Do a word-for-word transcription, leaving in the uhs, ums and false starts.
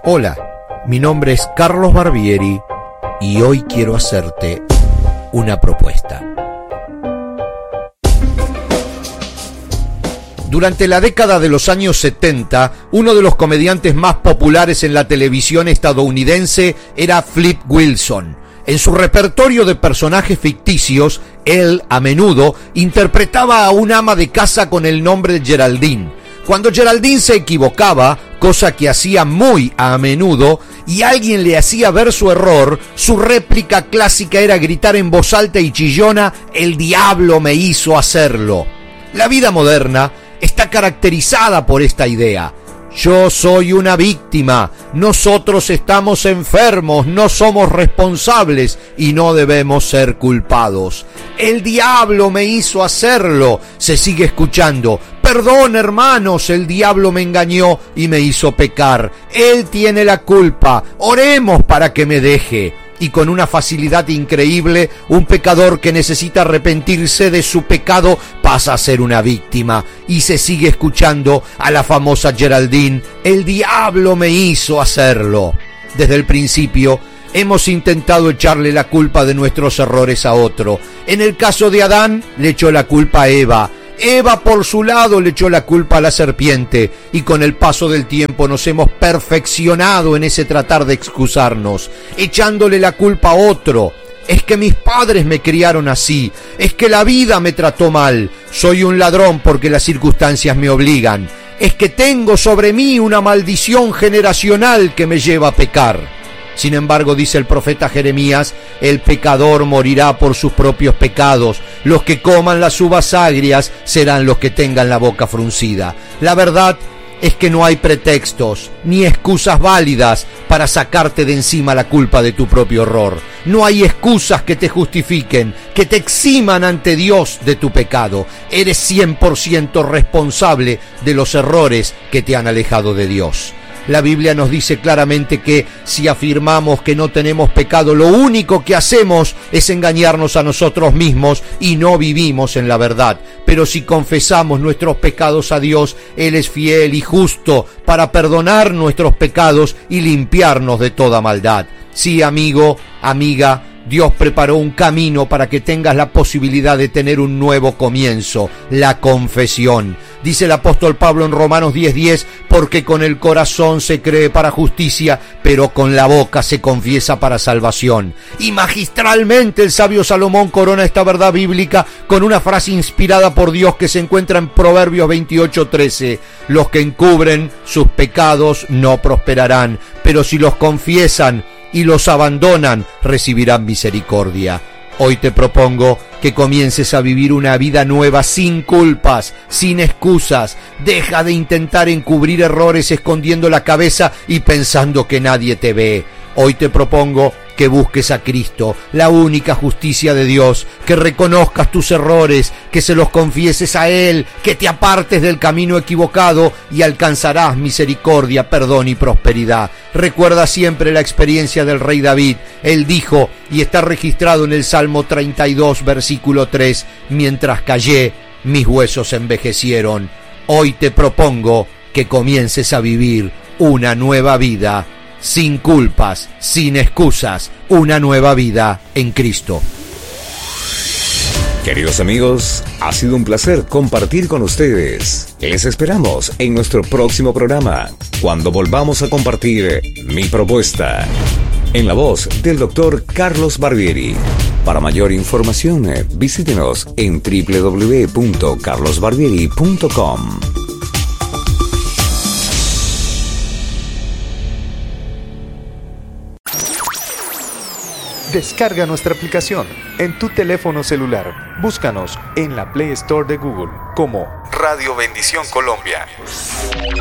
Hola, mi nombre es Carlos Barbieri y hoy quiero hacerte una propuesta. Durante la década de los años setenta, uno de los comediantes más populares en la televisión estadounidense era Flip Wilson. En su repertorio de personajes ficticios, él, a menudo, interpretaba a un ama de casa con el nombre de Geraldine. Cuando Geraldine se equivocaba, cosa que hacía muy a menudo, y alguien le hacía ver su error, su réplica clásica era gritar en voz alta y chillona: «El diablo me hizo hacerlo». La vida moderna está caracterizada por esta idea. Yo soy una víctima, nosotros estamos enfermos, no somos responsables y no debemos ser culpados. El diablo me hizo hacerlo, se sigue escuchando. Perdón, hermanos, el diablo me engañó y me hizo pecar. Él tiene la culpa, oremos para que me deje. Y con una facilidad increíble, un pecador que necesita arrepentirse de su pecado pasa a ser una víctima. Y se sigue escuchando a la famosa Geraldine: el diablo me hizo hacerlo. Desde el principio hemos intentado echarle la culpa de nuestros errores a otro. En el caso de Adán, le echó la culpa a Eva. Eva, por su lado, le echó la culpa a la serpiente, y con el paso del tiempo nos hemos perfeccionado en ese tratar de excusarnos, echándole la culpa a otro. Es que mis padres me criaron así, es que la vida me trató mal, soy un ladrón porque las circunstancias me obligan, es que tengo sobre mí una maldición generacional que me lleva a pecar. Sin embargo, dice el profeta Jeremías, el pecador morirá por sus propios pecados. Los que coman las uvas agrias serán los que tengan la boca fruncida. La verdad es que no hay pretextos ni excusas válidas para sacarte de encima la culpa de tu propio error. No hay excusas que te justifiquen, que te eximan ante Dios de tu pecado. Eres cien por ciento responsable de los errores que te han alejado de Dios. La Biblia nos dice claramente que si afirmamos que no tenemos pecado, lo único que hacemos es engañarnos a nosotros mismos y no vivimos en la verdad. Pero si confesamos nuestros pecados a Dios, Él es fiel y justo para perdonar nuestros pecados y limpiarnos de toda maldad. Sí, amigo, amiga, Dios preparó un camino para que tengas la posibilidad de tener un nuevo comienzo, la confesión. Dice el apóstol Pablo en Romanos diez diez, porque con el corazón se cree para justicia, pero con la boca se confiesa para salvación. Y magistralmente el sabio Salomón corona esta verdad bíblica con una frase inspirada por Dios que se encuentra en Proverbios veintiocho trece. Los que encubren sus pecados no prosperarán, pero si los confiesan y los abandonan, recibirán misericordia. Hoy te propongo que comiences a vivir una vida nueva sin culpas, sin excusas. Deja de intentar encubrir errores escondiendo la cabeza y pensando que nadie te ve. Hoy te propongo que busques a Cristo, la única justicia de Dios, que reconozcas tus errores, que se los confieses a Él, que te apartes del camino equivocado y alcanzarás misericordia, perdón y prosperidad. Recuerda siempre la experiencia del rey David. Él dijo, y está registrado en el Salmo treinta y dos, versículo tres, mientras callé, mis huesos envejecieron. Hoy te propongo que comiences a vivir una nueva vida, sin culpas, sin excusas, una nueva vida en Cristo. Queridos amigos, ha sido un placer compartir con ustedes. Les esperamos en nuestro próximo programa, cuando volvamos a compartir Mi Propuesta, en la voz del doctor Carlos Barbieri. Para mayor información, visítenos en doble u doble u doble u punto carlos barbieri punto com. Descarga nuestra aplicación en tu teléfono celular. Búscanos en la Play Store de Google como Radio Bendición Colombia.